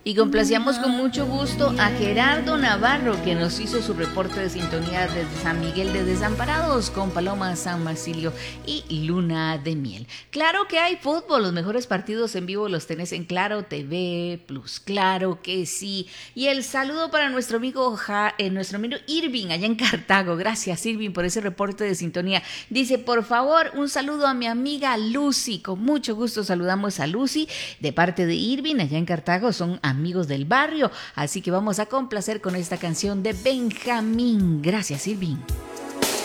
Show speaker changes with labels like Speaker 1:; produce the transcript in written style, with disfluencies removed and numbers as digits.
Speaker 1: Y complacíamos con mucho gusto a Gerardo Navarro, que nos hizo su reporte de sintonía desde San Miguel de Desamparados con Paloma San Marsilio y Luna de Miel. Claro que hay fútbol, los mejores partidos en vivo los tenés en Claro TV Plus, claro que sí. Y el saludo para nuestro amigo Irving allá en Cartago. Gracias, Irving, por ese reporte de sintonía. Dice, por favor, un saludo a mi amiga Lucy. Con mucho gusto saludamos a Lucy de parte de Irving allá en Cartago. Son amigos del barrio, así que vamos a complacer con esta canción de Benjamín. Gracias, Irving.